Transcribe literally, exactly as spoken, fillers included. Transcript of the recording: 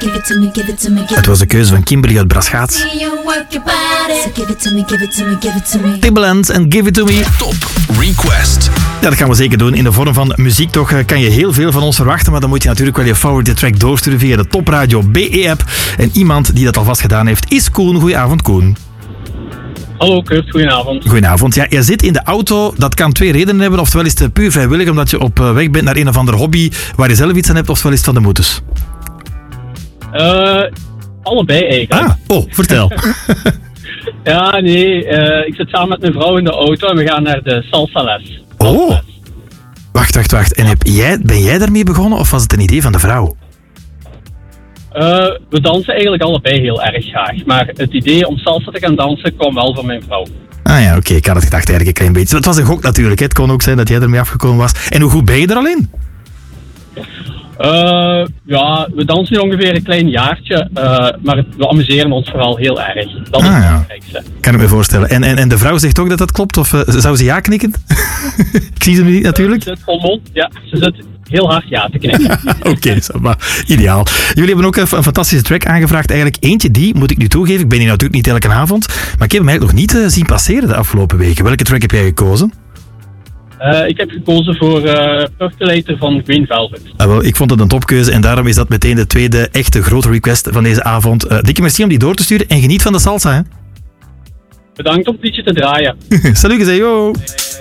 Het was de keuze van Kimberly uit Braschaat. Timbaland en Give It To Me. Top Request. Ja, dat gaan we zeker doen. In de vorm van muziek toch kan je heel veel van ons verwachten, maar dan moet je natuurlijk wel je favoriete track doorsturen via de Top Radio B E-app. En iemand die dat alvast gedaan heeft is Koen. Goedenavond, Koen. Hallo Kurt, goedenavond. Goedenavond. Ja, je zit in de auto. Dat kan twee redenen hebben. Oftewel is het puur vrijwillig omdat je op weg bent naar een of ander hobby waar je zelf iets aan hebt, oftewel is het van de moeders. Uh, allebei eigenlijk. Ah, oh, vertel. Ja, nee. Uh, ik zit samen met mijn vrouw in de auto en we gaan naar de salsa-les. Oh. Wacht, wacht, wacht. En heb jij, ben jij daarmee begonnen of was het een idee van de vrouw? Uh, we dansen eigenlijk allebei heel erg graag. Maar het idee om salsa te gaan dansen kwam wel van mijn vrouw. Ah ja, oké. Okay. Ik had het gedacht eigenlijk een klein beetje. Het was een gok natuurlijk. Hè. Het kon ook zijn dat jij ermee afgekomen was. En hoe goed ben je er al in? Uh, ja, we dansen nu ongeveer een klein jaartje. Uh, maar het, we amuseren ons vooral heel erg. Dat is ah, het ja. belangrijkste. Kan ik me voorstellen. En, en, en de vrouw zegt ook dat dat klopt? Of uh, zou ze ja knikken? Ik zie ze nu niet natuurlijk. Uh, ze zit vol mond. Ja, ze zit heel hard ja te knikken. Oké, okay, maar ideaal. Jullie hebben ook een, een fantastische track aangevraagd. Eigenlijk eentje die, moet ik nu toegeven, ik ben hier natuurlijk niet elke avond, maar ik heb hem eigenlijk nog niet uh, zien passeren de afgelopen weken. Welke track heb jij gekozen? Uh, ik heb gekozen voor uh, Percolator van Green Velvet. Ah, wel, ik vond het een topkeuze en daarom is dat meteen de tweede echte grote request van deze avond. Uh, dikke merci om die door te sturen en geniet van de salsa, hè? Bedankt om het liedje te draaien. Salut, gezegd, yo!